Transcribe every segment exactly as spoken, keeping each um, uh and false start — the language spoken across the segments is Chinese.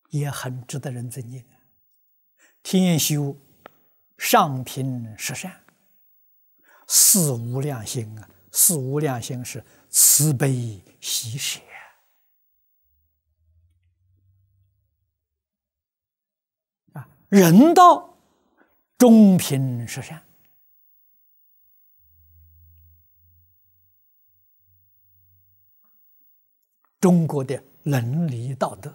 也很值得人尊敬。天修上品十善，四无量心啊！四无量心是慈悲喜舍啊，人道中品十善。中国的伦理道德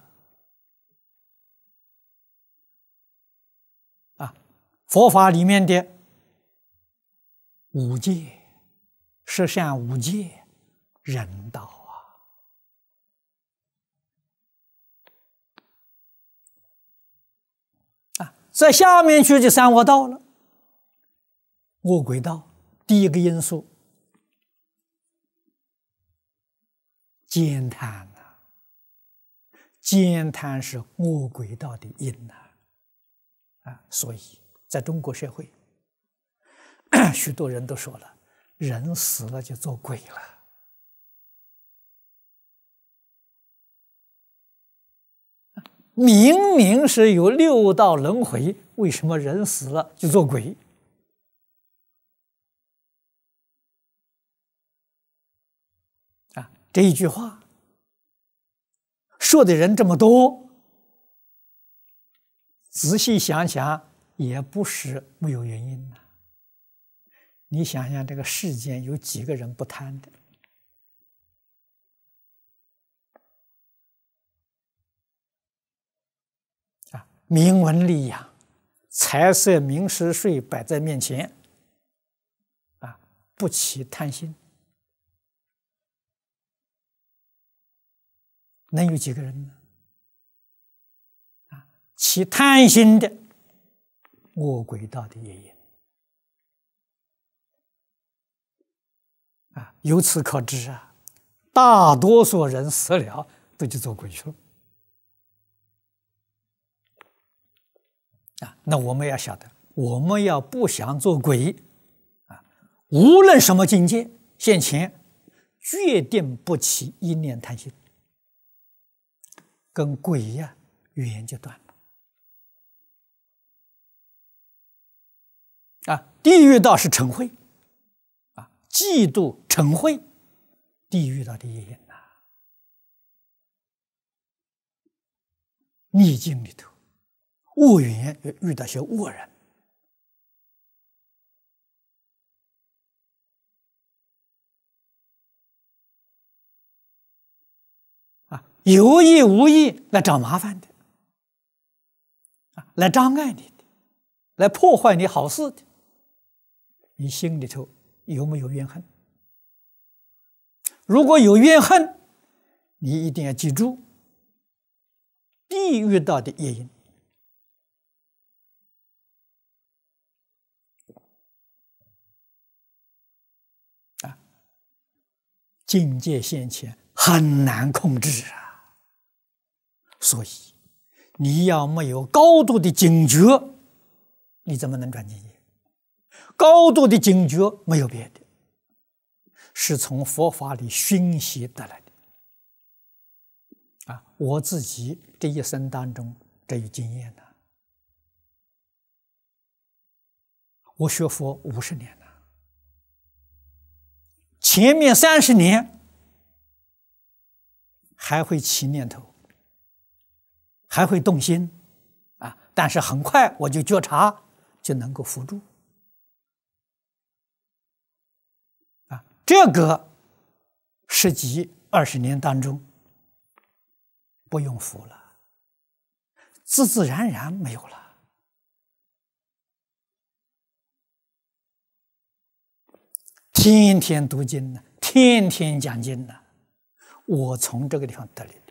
啊，佛法里面的五戒、十善五戒，人道啊啊，在下面去就三恶道了。恶鬼道第一个因素，奸贪啊，奸贪是恶鬼道的因呐啊，所以在中国社会，许多人都说了，人死了就做鬼了。明明是有六道轮回，为什么人死了就做鬼？啊，这一句话说的人这么多，仔细想想也不是没有原因的。你想想，这个世间有几个人不贪的？啊，名闻利养、财色名食睡摆在面前，啊，不起贪心，能有几个人呢？啊，起贪心的，恶鬼道的业因。啊，由此可知啊，大多数人死了都去做鬼去了。啊，那我们要晓得，我们要不想做鬼，啊，无论什么境界现前，决定不起一念贪心，跟鬼呀缘就断了。啊，地狱道是嗔恚。嫉妒嗔恚，地狱道的业因呐。逆境里头，恶缘遇到些恶人，啊，有意无意来找麻烦的，啊，来障碍你的，来破坏你好事的，你心里头有没有怨恨？如果有怨恨，你一定要记住，地狱道的业因啊，境界现前很难控制啊。所以你要没有高度的警觉，你怎么能转境界？高度的警觉没有别的，是从佛法里熏习得来的。啊，我自己这一生当中这有经验了。我学佛五十年了，前面三十年还会起念头，还会动心，啊，但是很快我就觉察，就能够伏住。这个十几二十年当中，不用服了，自自然然没有了。天天读经呢，天天讲经呢，我从这个地方得力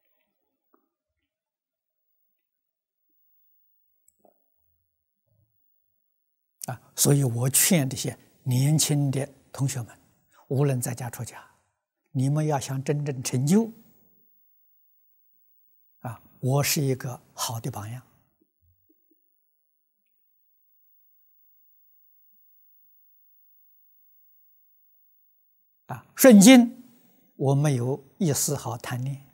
的啊，所以我劝这些年轻的同学们，无论在家出家，你们要想真正成就，啊，我是一个好的榜样。啊，顺境我没有一丝毫贪念，